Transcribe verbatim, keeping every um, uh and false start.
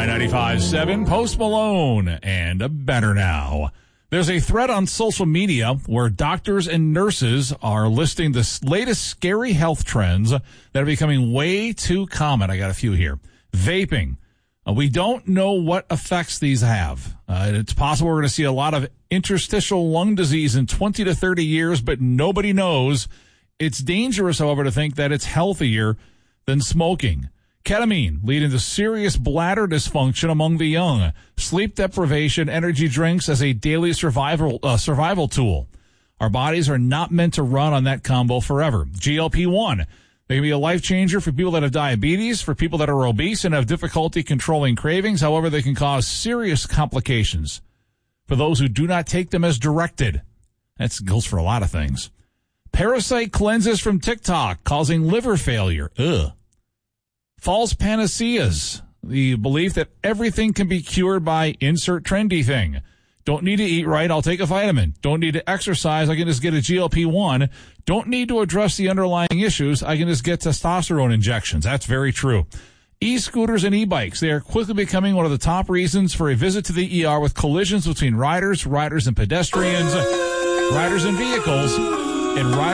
Y ninety-five point seven, Post Malone, and a Better Now. There's a thread on social media where doctors and nurses are listing the latest scary health trends that are becoming way too common. I got a few here. Vaping. Uh, we don't know what effects these have. Uh, it's possible we're going to see a lot of interstitial lung disease in twenty to thirty years, but nobody knows. It's dangerous, however, to think that it's healthier than smoking. Ketamine, leading to serious bladder dysfunction among the young. Sleep deprivation, energy drinks as a daily survival uh, survival tool. Our bodies are not meant to run on that combo forever. G L P one. They can be a life changer for people that have diabetes, for people that are obese and have difficulty controlling cravings. However, they can cause serious complications for those who do not take them as directed. That goes for a lot of things. Parasite cleanses from TikTok causing liver failure. Ugh. False panaceas. The belief that everything can be cured by insert trendy thing. Don't need to eat right, I'll take a vitamin. Don't need to exercise, I can just get a G L P one. Don't need to address the underlying issues, I can just get testosterone injections. That's very true. E-scooters and e-bikes, they are quickly becoming one of the top reasons for a visit to the E R with collisions between riders, riders and pedestrians, riders and vehicles, and riders